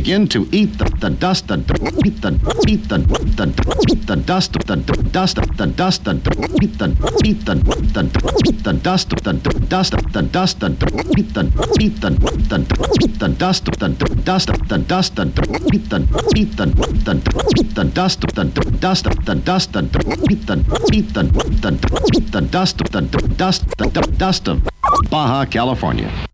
begin to eat the dust, the dust, the dust, the dust, the dust, the dust, the dust, the dust, the dust, the dust of Baja California.